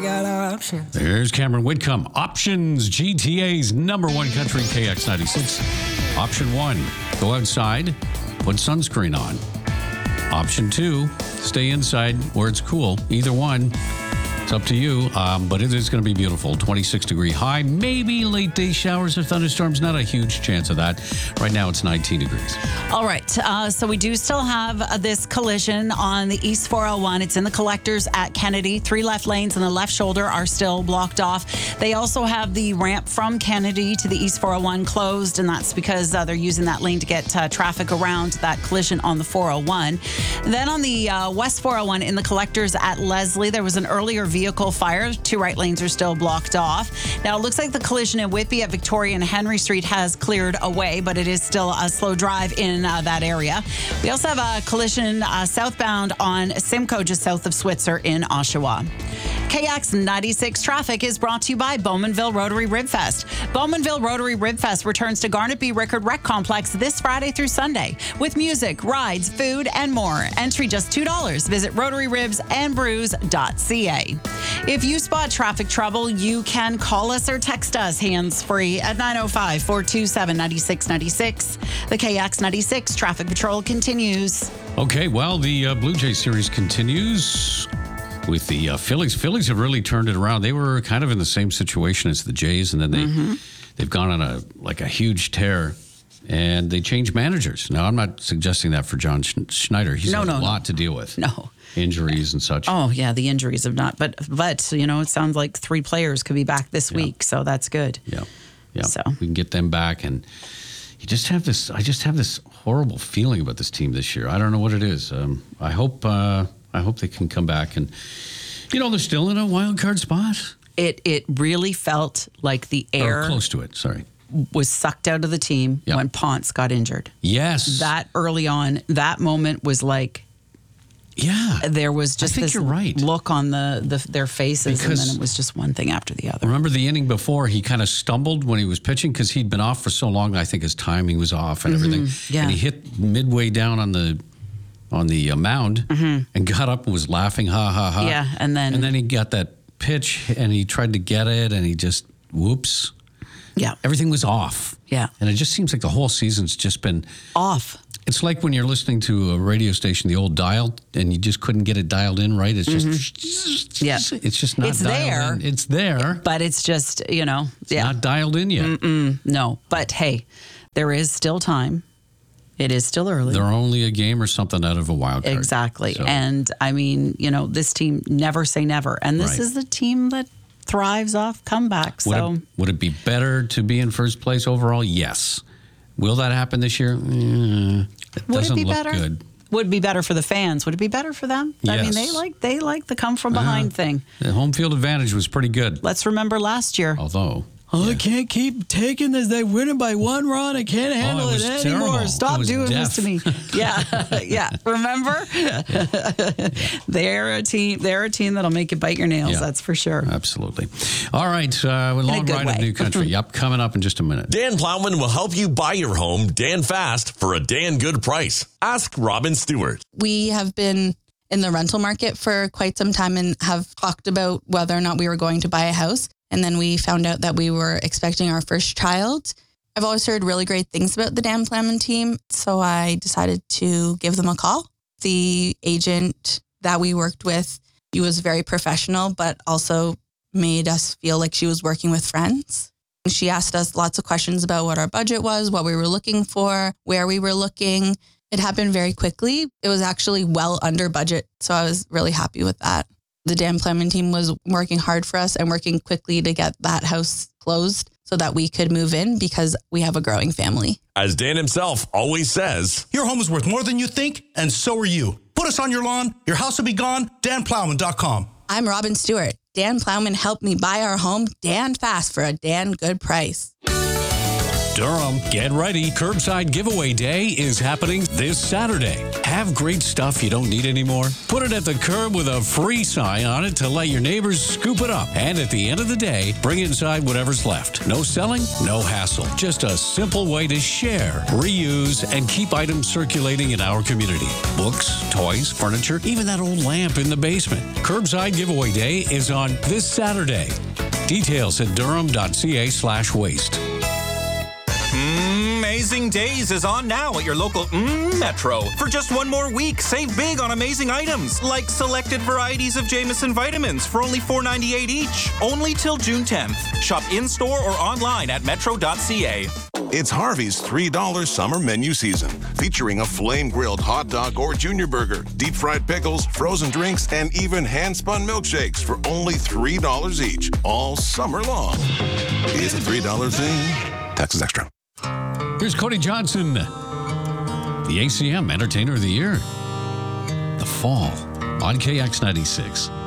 got options. There's Cameron Whitcomb. Options, GTA's number one country KX96. Option 1, go outside, put sunscreen on. Option 2, stay inside where it's cool. Either one. It's up to you, but it is going to be beautiful. 26-degree high, maybe late day showers or thunderstorms. Not a huge chance of that. Right now, it's 19 degrees. All right. So we do still have this collision on the East 401. It's in the collectors at Kennedy. 3 left lanes and the left shoulder are still blocked off. They also have the ramp from Kennedy to the East 401 closed, and that's because they're using that lane to get traffic around that collision on the 401. Then on the West 401 in the collectors at Leslie, there was an earlier vehicle fire. 2 right lanes are still blocked off. Now, it looks like the collision in Whitby at Victoria and Henry Street has cleared away, but it is still a slow drive in that area. We also have a collision southbound on Simcoe, just south of Switzer in Oshawa. KX 96 traffic is brought to you by Bowmanville Rotary Rib Fest. Bowmanville Rotary Rib Fest returns to Garnet B. Rickard Rec Complex this Friday through Sunday with music, rides, food, and more. Entry just $2. Visit rotaryribsandbrews.ca. If you spot traffic trouble, you can call us or text us hands-free at 905-427-9696. The KX 96 traffic patrol continues. Okay, well, the Blue Jays series continues with the Phillies. Phillies have really turned it around. They were kind of in the same situation as the Jays, and then they've gone on a huge tear, and they changed managers. Now, I'm not suggesting that for John Schneider. He's had a lot to deal with. No. Injuries and such. Oh, yeah, the injuries have not. But you know, it sounds like 3 players could be back this week, so that's good. Yeah. So we can get them back, and I just have this horrible feeling about this team this year. I don't know what it is. I hope they can come back, and they're still in a wild card spot. It really felt like the air close to it. Sorry, was sucked out of the team when Ponce got injured. Yes, that early on, that moment was like. Yeah, there was just this look on their faces, because, and then it was just one thing after the other. Remember the inning before, he kind of stumbled when he was pitching because he'd been off for so long. I think his timing was off and everything. Yeah. And he hit midway down on the mound and got up and was laughing, ha ha ha. Yeah, and then he got that pitch and he tried to get it and he just whoops. Yeah, everything was off. Yeah, and it just seems like the whole season's just been off. It's like when you're listening to a radio station, the old dial, and you just couldn't get it dialed in right. It's just, it's just not dialed in. It's there. But it's just, it's not dialed in yet. No, but hey, there is still time. It is still early. They're only a game or something out of a wild card. Exactly. So. And I mean, this team, never say never. And this is the team that thrives off comebacks. Would it be better to be in first place overall? Yes. Will that happen this year? It doesn't look good. Would it be better for the fans? Would it be better for them? Yes. I mean, they like the come from behind thing. The home field advantage was pretty good. Let's remember last year. Although. I can't keep taking this. They win it by 1 run. I can't handle it anymore. Terrible. Stop doing this to me. Yeah. Remember? They're a team that'll make you bite your nails. That's for sure. Absolutely. All right. Long ride of New Country. Coming up in just a minute. Dan Plowman will help you buy your home Dan fast for a Dan good price. Ask Robin Stewart. We have been in the rental market for quite some time and have talked about whether or not we were going to buy a house. And then we found out that we were expecting our first child. I've always heard really great things about the Dan Plowman team, so I decided to give them a call. The agent that we worked with, she was very professional, but also made us feel like she was working with friends. She asked us lots of questions about what our budget was, what we were looking for, where we were looking. It happened very quickly. It was actually well under budget, so I was really happy with that. The Dan Plowman team was working hard for us and working quickly to get that house closed so that we could move in because we have a growing family. As Dan himself always says, your home is worth more than you think, and so are you. Put us on your lawn. Your house will be gone. DanPlowman.com. I'm Robin Stewart. Dan Plowman helped me buy our home Dan fast for a Dan good price. Durham, get ready. Curbside Giveaway Day is happening this Saturday. Have great stuff you don't need anymore? Put it at the curb with a free sign on it to let your neighbors scoop it up. And at the end of the day, bring inside whatever's left. No selling, no hassle. Just a simple way to share, reuse, and keep items circulating in our community. Books, toys, furniture, even that old lamp in the basement. Curbside Giveaway Day is on this Saturday. Details at durham.ca/waste. Amazing Days is on now at your local Metro. For just one more week, save big on amazing items like selected varieties of Jameson vitamins for only $4.98 each. Only till June 10th. Shop in-store or online at metro.ca. It's Harvey's $3 summer menu season, featuring a flame-grilled hot dog or junior burger, deep-fried pickles, frozen drinks, and even hand-spun milkshakes for only $3 each, all summer long. It's a $3 thing. Taxes extra. Here's Cody Johnson, the ACM Entertainer of the Year. The Fall on KX96.